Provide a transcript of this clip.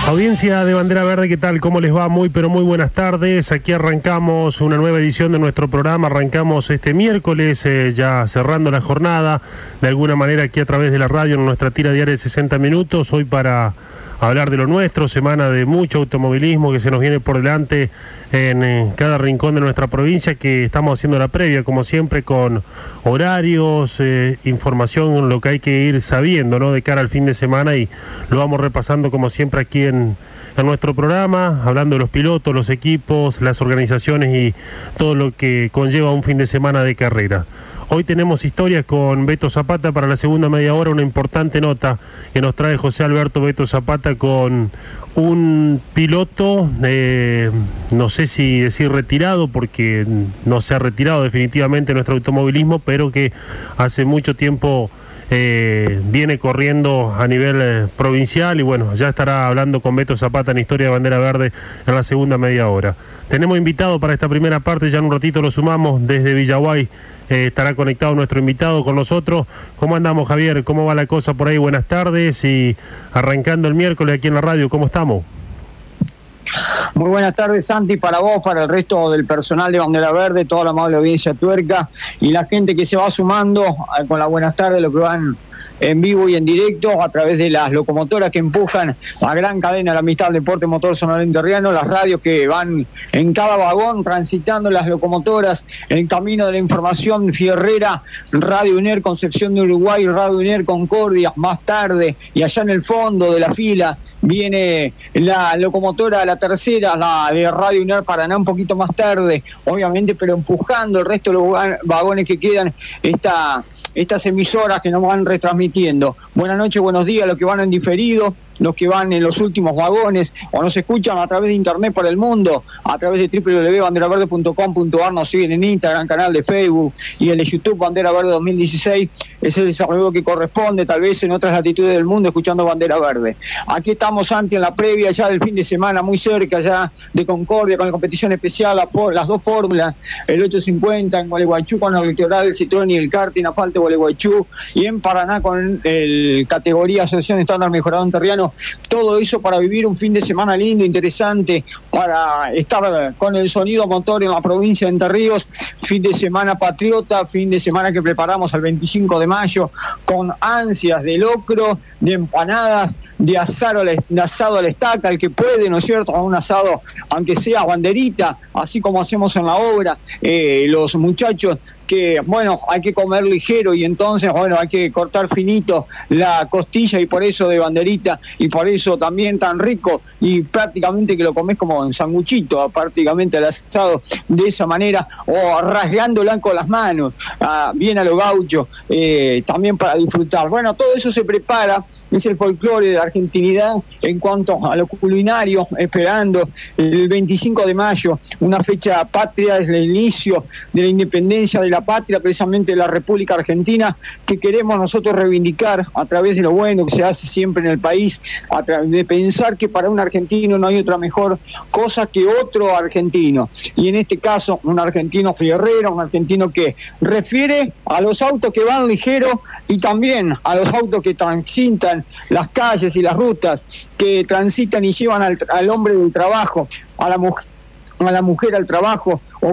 Audiencia de Bandera Verde, ¿qué tal? ¿Cómo les va? Muy, pero muy buenas tardes. Aquí arrancamos una nueva edición de nuestro programa. Arrancamos este miércoles, ya cerrando la jornada, de alguna manera aquí a través de la radio en nuestra tira diaria de 60 minutos. Hoy para hablar de lo nuestro, semana de mucho automovilismo que se nos viene por delante en cada rincón de nuestra provincia, que estamos haciendo la previa, como siempre, con horarios, información, lo que hay que ir sabiendo, ¿no?, de cara al fin de semana, y lo vamos repasando como siempre aquí en nuestro programa, hablando de los pilotos, los equipos, las organizaciones y todo lo que conlleva un fin de semana de carrera. Hoy tenemos historias con Beto Zapata para la segunda media hora, una importante nota que nos trae José Alberto Beto Zapata con un piloto, no sé si decir retirado, porque no se ha retirado definitivamente nuestro automovilismo, pero que hace mucho tiempo viene corriendo a nivel provincial, y bueno, ya estará hablando con Beto Zapata en Historia de Bandera Verde en la segunda media hora. Tenemos invitado para esta primera parte, ya en un ratito lo sumamos desde Villaguay. Estará conectado nuestro invitado con nosotros. ¿Cómo andamos, Javier? ¿Cómo va la cosa por ahí? Buenas tardes, y arrancando el miércoles aquí en la radio, ¿cómo estamos? Muy buenas tardes, Santi, para vos, para el resto del personal de Bandera Verde, toda la amable audiencia tuerca y la gente que se va sumando con la buenas tardes, lo que van en vivo y en directo a través de las locomotoras que empujan a gran cadena la amistad del deporte motor sonorenterriano, las radios que van en cada vagón transitando las locomotoras, el camino de la información fierrera, Radio UNER Concepción de Uruguay, Radio UNER Concordia, más tarde, y allá en el fondo de la fila viene la locomotora, la tercera, la de Radio UNER Paraná, un poquito más tarde, obviamente, pero empujando el resto de los vagones que quedan, estas emisoras que nos van retransmitiendo. Buenas noches, buenos días, los que van en diferido, los que van en los últimos vagones, o nos escuchan a través de internet por el mundo, a través de www.banderaverde.com.ar, nos siguen en Instagram, canal de Facebook y el de YouTube Bandera Verde 2016, es el saludo que corresponde, tal vez en otras latitudes del mundo, escuchando Bandera Verde. Aquí estamos, Santi, en la previa ya del fin de semana, muy cerca ya de Concordia, con la competición especial, las dos fórmulas, el 850 en Gualeguaychú con el litoral, el Citroën y el karting, a falta de Gualeguaychú, y en Paraná con el categoría Asociación Estándar Mejorado Enterriano. Todo eso para vivir un fin de semana lindo, interesante, para estar con el sonido motor en la provincia de Entre Ríos. Fin de semana patriota, fin de semana que preparamos al 25 de mayo con ansias de locro, de empanadas, de asado a la estaca, el que puede, ¿no es cierto?, a un asado, aunque sea banderita, así como hacemos en la obra, los muchachos que, bueno, hay que comer ligero, y entonces, bueno, hay que cortar finito la costilla, y por eso de banderita, y por eso también tan rico, y prácticamente que lo comes como en sanguchito, prácticamente al asado, de esa manera, o rasgándola con las manos, bien a lo gaucho, también para disfrutar. Bueno, todo eso se prepara, es el folclore de la argentinidad en cuanto a lo culinario, esperando el 25 de mayo, una fecha patria, es el inicio de la independencia de la patria, precisamente de la República Argentina, que queremos nosotros reivindicar a través de lo bueno que se hace siempre en el país, a través de pensar que para un argentino no hay otra mejor cosa que otro argentino, y en este caso un argentino fierrero, un argentino que refiere a los autos que van ligeros y también a los autos que transitan las calles y las rutas, que transitan y llevan al hombre del trabajo, a la mujer al trabajo,